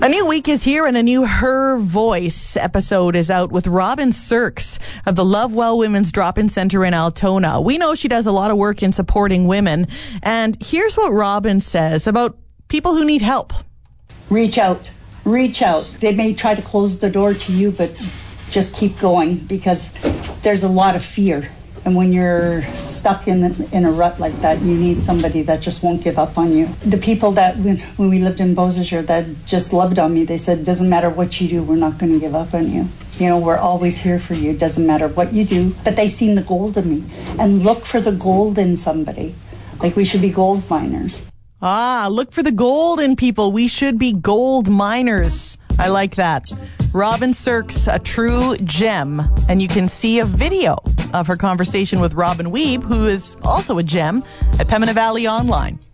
A new week is here and a new Her Voice episode is out with Robin Sirks of the Love Well Women's Drop-In Center in Altona. We know she does a lot of work in supporting women. And here's what Robin says about people who need help. Reach out. Reach out. They may try to close the door to you, but just keep going because there's a lot of fear. And when you're stuck in a rut like that, you need somebody that just won't give up on you. The people that, when we lived in Beausejour, that just loved on me, they said, doesn't matter what you do, we're not going to give up on you. You know, we're always here for you. Doesn't matter what you do. But they seen the gold in me. And look for the gold in somebody. Like we should be gold miners. Look for the gold in people. We should be gold miners. I like that. Robin Sirks, a true gem. And you can see a video of her conversation with Robin Wiebe, who is also a gem, at Pembina Valley Online.